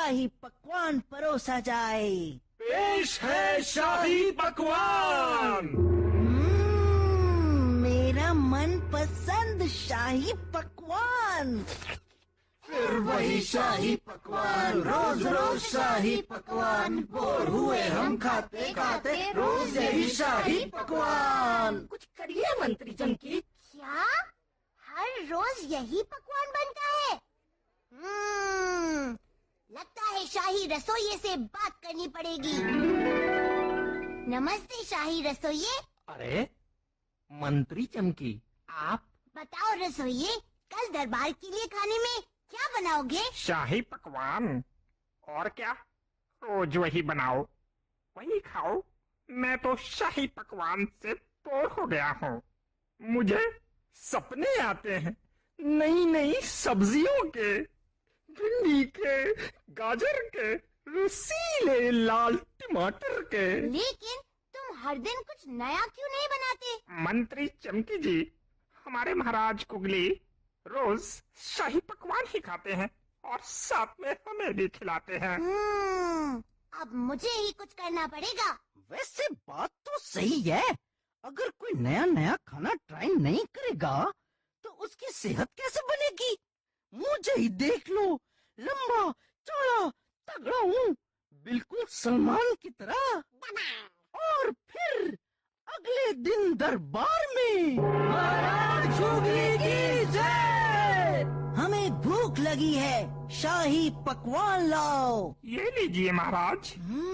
शाही पकवान परोसा जाए। पेश है शाही पकवान। मेरा मनपसंद शाही पकवान। फिर वही शाही पकवान, रोज रोज शाही पकवान। बोर हुए हम खाते खाते रोज यही शाही पकवान। कुछ करिए मंत्री चमकी। क्या हर रोज यही पकवान बनता है? लगता है शाही रसोइये से बात करनी पड़ेगी। नमस्ते शाही रसोइये। अरे मंत्री चमकी, आप? बताओ रसोइये, कल दरबार के लिए खाने में क्या बनाओगे? शाही पकवान। और क्या, रोज वही बनाओ वही खाओ। मैं तो शाही पकवान से बोर हो गया हूँ। मुझे सपने आते हैं नई नई सब्जियों के, भिंडी के, गाजर के, रसीले लाल टमाटर के। लेकिन तुम हर दिन कुछ नया क्यों नहीं बनाते? मंत्री चमकी जी, हमारे महाराज कुगली रोज शाही पकवान ही खाते हैं और साथ में हमें भी खिलाते हैं। अब मुझे ही कुछ करना पड़ेगा। वैसे बात तो सही है, अगर कोई नया नया खाना ट्राई नहीं करेगा तो उसकी सेहत कैसे बनेगी? मुझे ही देख लो, लंबा चौड़ा तगड़ा हूँ, बिल्कुल सलमान की तरह। और फिर अगले दिन दरबार में महाराज कुगली की जय। हमें भूख लगी है, शाही पकवान लाओ। ये लीजिए महाराज।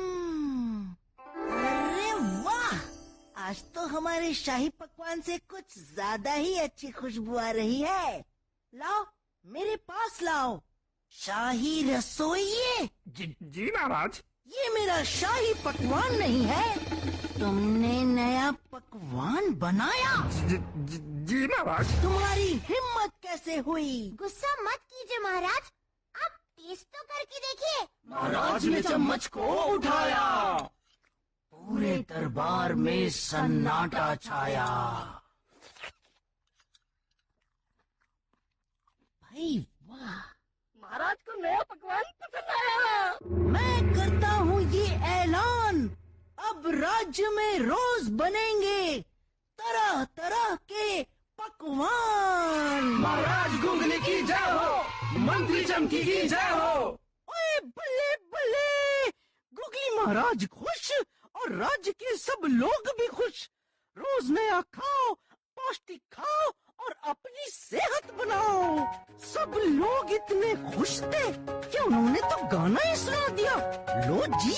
अरे वाह, आज तो हमारे शाही पकवान से कुछ ज्यादा ही अच्छी खुशबू आ रही है। लाओ, मेरे पास लाओ। शाही रसोइये। जी महाराज। ये मेरा शाही पकवान नहीं है, तुमने नया पकवान बनाया। जी महाराज। तुम्हारी हिम्मत कैसे हुई? गुस्सा मत कीजिए महाराज, आप टेस्ट तो करके देखिए। महाराज ने चम्मच को उठाया, पूरे दरबार में सन्नाटा छाया। भाई वाह, महाराज को नया पकवान पसंद आया। मैं करता हूँ ये ऐलान, अब राज्य में रोज बनेंगे तरह तरह के पकवान। महाराज कुगली की जय हो, मंत्री चमकी की जय हो। ओए बल्ले बल्ले, गुगली महाराज खुश और राज्य के सब लोग भी खुश। रोज नया खाओ, पौष्टिक खाओ और अपनी सेहत बनाओ। सब लोग इतने खुश थे कि उन्होंने तो गाना ही सुना दिया। लो जी